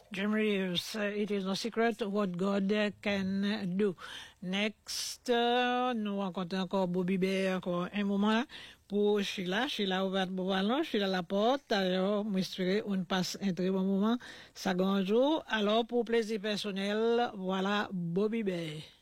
Jim Reeves, it is no secret what God can do. Next, nous rencontrons encore Bobby Bear, encore un moment pour Sheila. Sheila ouvert pour ballon, Sheila la porte. Alors, moi, j'espère on passe un très bon moment. Ça jour. Alors, pour plaisir personnel, voilà Bobby Bear.